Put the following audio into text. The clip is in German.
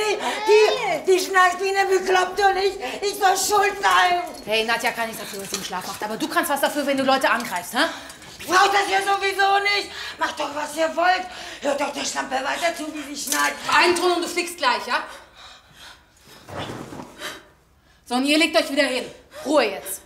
Die schnarcht wie eine Bekloppte und ich soll schuld sein. Hey, Nadja kann nichts dafür, was sie im Schlaf macht. Aber du kannst was dafür, wenn du Leute angreifst, hä? Braucht das ja sowieso nicht. Macht doch, was ihr wollt. Hört doch der Schlampe weiter zu, wie sie schnarcht. Einen Ton und du fliegst gleich, ja? So, und ihr legt euch wieder hin. Ruhe jetzt.